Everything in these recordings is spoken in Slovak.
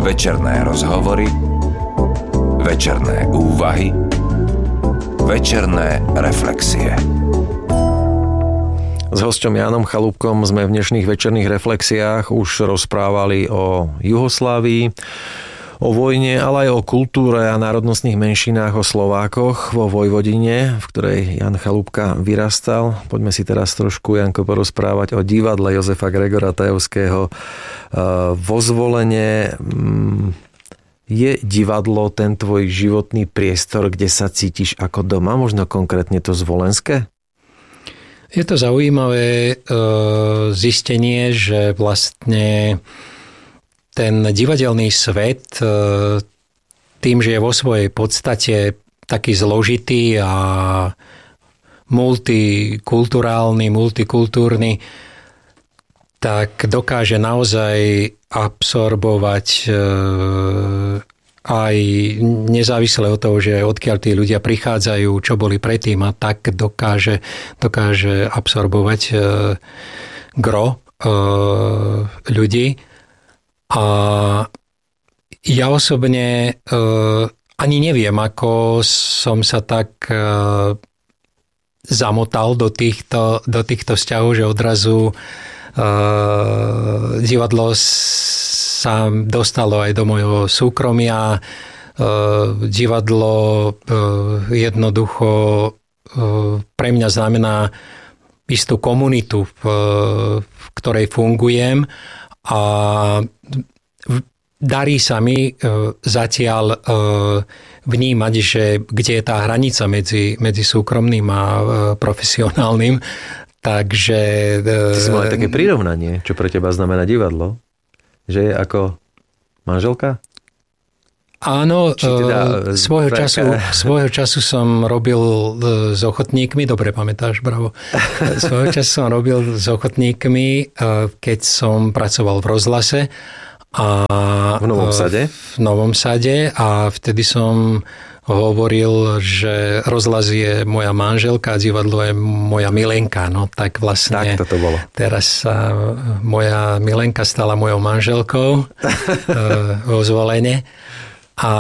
večerné rozhovory, večerné úvahy, večerné reflexie. S hosťom Jánom Chalúbkom sme v dnešných večerných reflexiách už rozprávali o Juhoslávii, o vojne, ale aj o kultúre a národnostných menšinách, o Slovákoch vo Vojvodine, v ktorej Ján Chalúbka vyrastal. Poďme si teraz trošku, Janko, porozprávať o divadle Jozefa Gregora Tajovského vo Zvolene. Je divadlo ten tvoj životný priestor, kde sa cítiš ako doma, možno konkrétne to Zvolenské? Je to zaujímavé zistenie, že vlastne ten divadelný svet tým, že je vo svojej podstate taký zložitý a multikulturálny, multikultúrny, tak dokáže naozaj absorbovať aj nezávisle od toho, že odkiaľ tí ľudia prichádzajú, čo boli predtým, a tak dokáže absorbovať gro ľudí. A ja osobne ani neviem, ako som sa tak zamotal do týchto vzťahov, že odrazu divadlo sa dostalo aj do mojho súkromia. Divadlo jednoducho pre mňa znamená istú komunitu, v ktorej fungujem, a darí sa mi zatiaľ vnímať, že kde je tá hranica medzi súkromným a profesionálnym. Takže... Ty si mal aj také prirovnanie, čo pre teba znamená divadlo? Že je ako manželka? Áno, svojho času som robil s ochotníkmi, dobre pamätáš, bravo. Svojho času som robil s ochotníkmi, keď som pracoval v rozhlase. V Novom Sade? V Novom Sade, a vtedy som hovoril, že rozhlas je moja manželka a divadlo je moja milenka. No tak vlastne tak toto bolo. Teraz sa moja milenka stala mojou manželkou vo Zvolene. A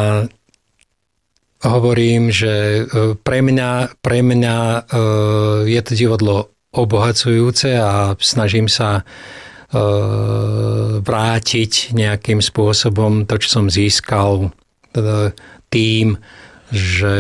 hovorím, že pre mňa je to divadlo obohacujúce a snažím sa vrátiť nejakým spôsobom to, čo som získal tým, že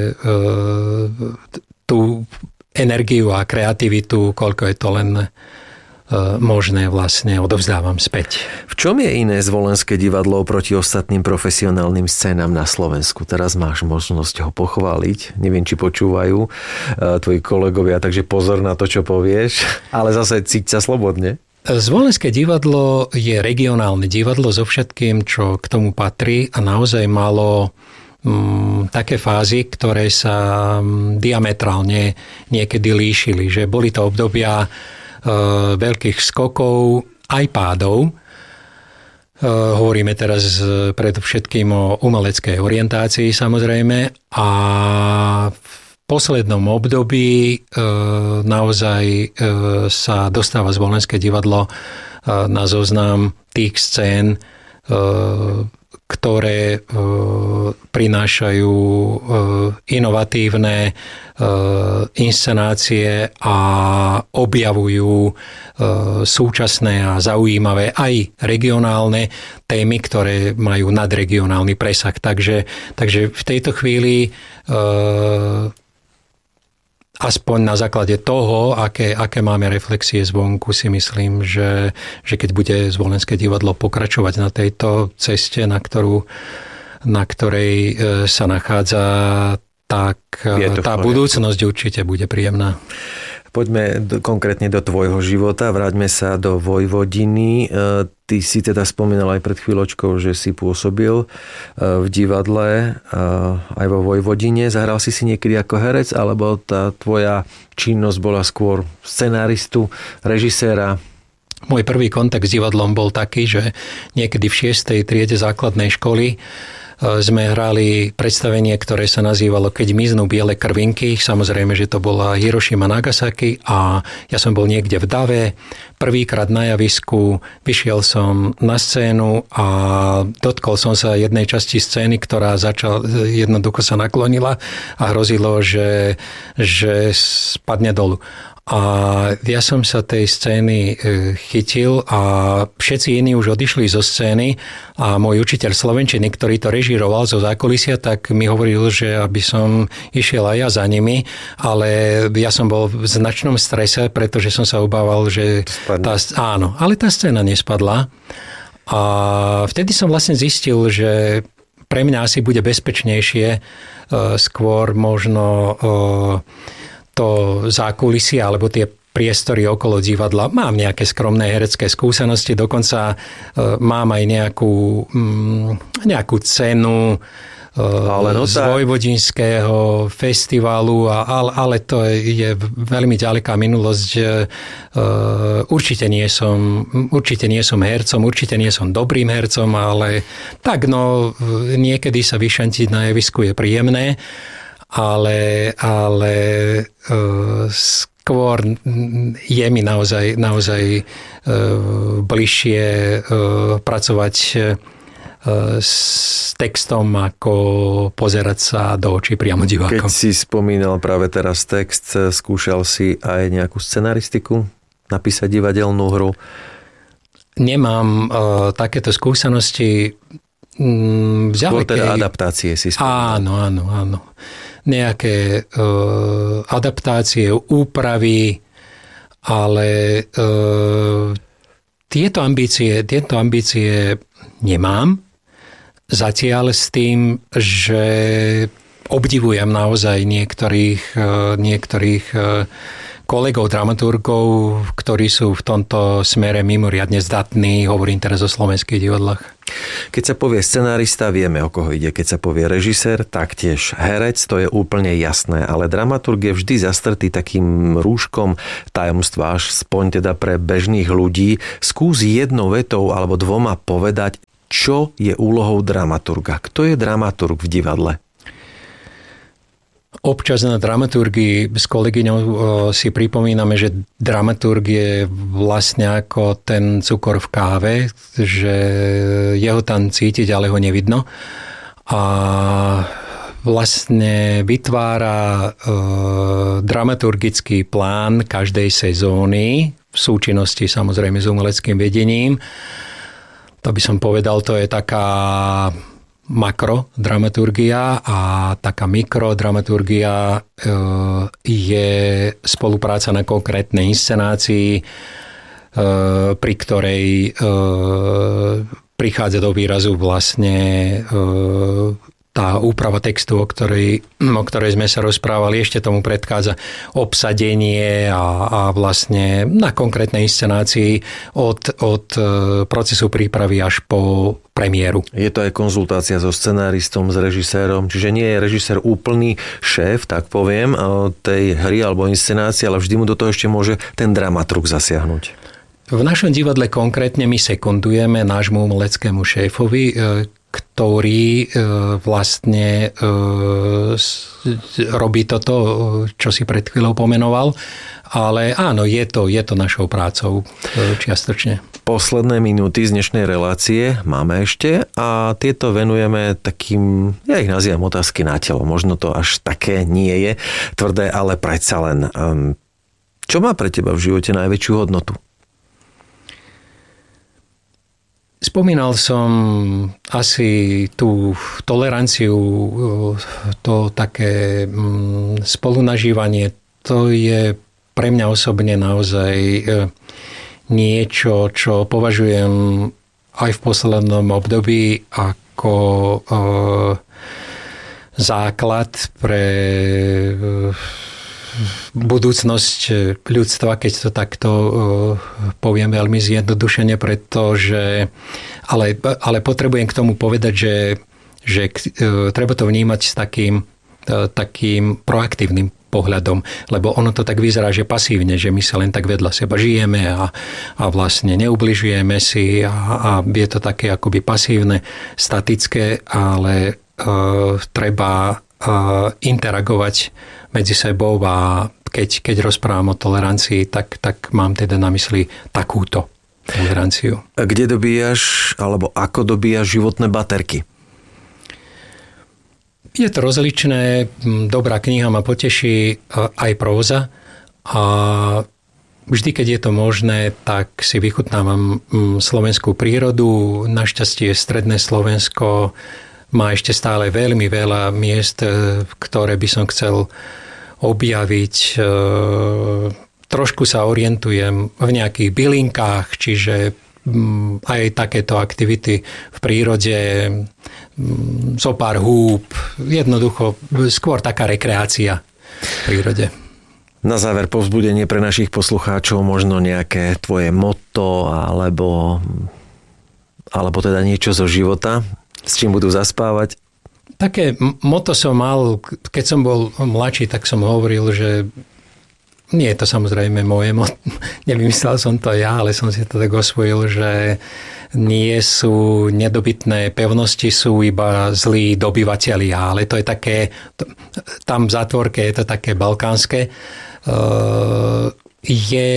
tú energiu a kreativitu, koľko je to len možné, vlastne odovzdávam späť. V čom je iné Zvolenské divadlo oproti ostatným profesionálnym scénám na Slovensku? Teraz máš možnosť ho pochváliť. Neviem, či počúvajú tvoji kolegovia, takže pozor na to, čo povieš, ale zase cíť sa slobodne. Zvolenské divadlo je regionálne divadlo so všetkým, čo k tomu patrí, a naozaj malo také fázy, ktoré sa diametrálne niekedy líšili. Že boli to obdobia veľkých skokov, aj pádov. Hovoríme teraz predovšetkým o umeleckej orientácii, samozrejme, a v poslednom období naozaj sa dostáva Zvolenské divadlo na zoznam tých scén, ktoré prinášajú inovatívne inscenácie a objavujú súčasné a zaujímavé aj regionálne témy, ktoré majú nadregionálny presah. Takže v tejto chvíli aspoň na základe toho, aké máme reflexie zvonku, si myslím, že keď bude Zvolenské divadlo pokračovať na tejto ceste, na ktorej sa nachádza, tak tá budúcnosť určite bude príjemná. Poďme konkrétne do tvojho života, vráťme sa do Vojvodiny. Ty si teda spomínal aj pred chvíľočkou, že si pôsobil v divadle aj vo Vojvodine. Zahral si niekedy ako herec, alebo tá tvoja činnosť bola skôr scenáristu, režiséra? Môj prvý kontakt s divadlom bol taký, že niekedy v 6. triede základnej školy sme hrali predstavenie, ktoré sa nazývalo Keď miznú biele krvinky. Samozrejme, že to bola Hirošima Nagasaki a ja som bol niekde v dave. Prvýkrát na javisku vyšiel som na scénu a dotkol som sa jednej časti scény, ktorá jednoducho sa naklonila a hrozilo, že spadne dolu. A ja som sa tej scény chytil a všetci iní už odišli zo scény a môj učiteľ slovenčiny, ktorý to režíroval zo zákulisia, tak mi hovoril, že aby som išiel aj ja za nimi, ale ja som bol v značnom strese, pretože som sa obával, že áno, ale tá scéna nespadla. A vtedy som vlastne zistil, že pre mňa asi bude bezpečnejšie skôr možno to zákulisie alebo tie priestory okolo divadla. Mám nejaké skromné herecké skúsenosti, dokonca mám aj nejakú cenu z Vojvodinského festivalu, ale to je veľmi ďaleká minulosť. Určite nie som hercom, určite nie som dobrým hercom, ale tak niekedy sa vyšantiť na javisku je príjemné. Ale skôr je mi naozaj bližšie pracovať s textom, ako pozerať sa do očí priamo divákom. Keď si spomínal práve teraz text, skúšal si aj nejakú scenaristiku? Napísať divadelnú hru? Nemám takéto skúsenosti. Teda adaptácie si spomínal. Áno. Nejaké adaptácie, úpravy, ale tieto ambície nemám. Zatiaľ s tým, že obdivujem naozaj niektorých kolegov, dramaturgov, ktorí sú v tomto smere mimoriadne zdatní, hovorím teraz o slovenských divadlách. Keď sa povie scenárista, vieme, o koho ide. Keď sa povie režisér, taktiež herec, to je úplne jasné. Ale dramaturg je vždy zastrtý takým rúškom tajomstva, až aspoň teda pre bežných ľudí. Skús jednou vetou alebo dvoma povedať, čo je úlohou dramaturga. Kto je dramaturg v divadle? Občas na dramaturgii s kolegyňou si pripomíname, že dramaturg je vlastne ako ten cukor v káve, že je ho tam cítiť, ale ho nevidno. A vlastne vytvára dramaturgický plán každej sezóny v súčinnosti samozrejme s umeleckým vedením. To by som povedal, to je taká makrodramaturgia a taká mikrodramaturgia je spolupráca na konkrétnej inscenácii, pri ktorej prichádza do výrazu vlastne tá úprava textu, o ktorej sme sa rozprávali, ešte tomu predchádza obsadenie a vlastne na konkrétnej inscenácii od procesu prípravy až po premiéru. Je to aj konzultácia so scenáristom, s režisérom, čiže nie je režisér úplný šéf, tak poviem, tej hry alebo inscenácie, ale vždy mu do toho ešte môže ten dramaturg zasiahnuť. V našom divadle konkrétne my sekundujeme nášmu umeleckému šéfovi, ktorý vlastne robí toto, čo si pred chvíľou pomenoval. Ale áno, je to našou prácou čiastočne. Posledné minúty z dnešnej relácie máme ešte a tieto venujeme takým, ja ich nazývam otázky na telo. Možno to až také nie je tvrdé, ale predsa len. Čo má pre teba v živote najväčšiu hodnotu? Spomínal som asi tú toleranciu, to také spolunažívanie. To je pre mňa osobne naozaj niečo, čo považujem aj v poslednom období ako základ pre budúcnosť ľudstva, keď to takto poviem veľmi zjednodušene, pretože ale potrebujem k tomu povedať, že treba to vnímať s takým proaktívnym pohľadom, lebo ono to tak vyzerá, že pasívne, že my sa len tak vedľa seba žijeme a vlastne neubližujeme si a je to také akoby pasívne, statické, ale treba interagovať medzi sebou a keď rozprávam o tolerancii, tak mám teda na mysli takúto toleranciu. Kde dobíjaš, alebo ako dobíjaš životné baterky? Je to rozličné. Dobrá kniha ma poteší, aj próza. A vždy, keď je to možné, tak si vychutnávam slovenskú prírodu. Našťastie stredné Slovensko má ešte stále veľmi veľa miest, ktoré by som chcel objaviť. Trošku sa orientujem v nejakých bylinkách, čiže aj takéto aktivity v prírode, zopár húb, jednoducho skôr taká rekreácia v prírode. Na záver povzbudenie pre našich poslucháčov, možno nejaké tvoje motto alebo teda niečo zo života, s čím budú zaspávať? Také motto som mal, keď som bol mladší, tak som hovoril, že nie je to samozrejme moje, nevymyslel som to ja, ale som si to tak osvojil, že nie sú nedobytné pevnosti, sú iba zlí dobyvatelia, ale to je také, tam v zátvorke je to také balkánske. Je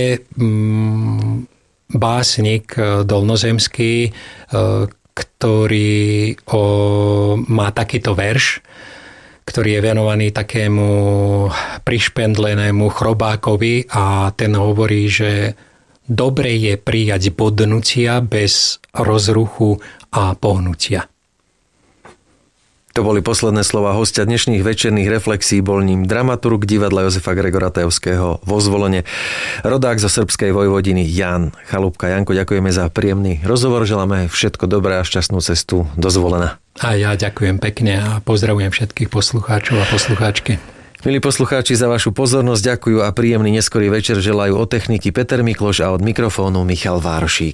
básnik dolnozemský, ktorý má takýto verš, ktorý je venovaný takému prišpendlenému chrobákovi a ten hovorí, že dobre je prijať bodnutia bez rozruchu a pohnutia. To boli posledné slova hostia dnešných večerných reflexí, bol ním dramaturg divadla Jozefa Gregora Tajovského vo Zvolene, rodák zo srbskej Vojvodiny Ján Chalúbka. Janko, ďakujeme za príjemný rozhovor, želáme všetko dobré a šťastnú cestu do Zvolena. A ja ďakujem pekne a pozdravujem všetkých poslucháčov a poslucháčky. Milí poslucháči, za vašu pozornosť ďakujú a príjemný neskorý večer želajú od techniky Peter Mikloš a od mikrofónu Michal Várošík.